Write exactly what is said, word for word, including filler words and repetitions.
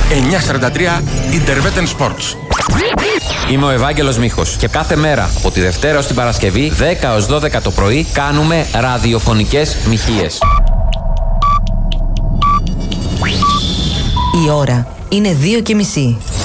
εννιακόσια σαράντα τρία Interveten Sports. Είμαι ο Ευάγγελος Μίχος και κάθε μέρα από τη Δευτέρα ως την Παρασκευή δέκα έως δώδεκα το πρωί κάνουμε ραδιοφωνικές μοιχείες. Η ώρα είναι δύο και μισή.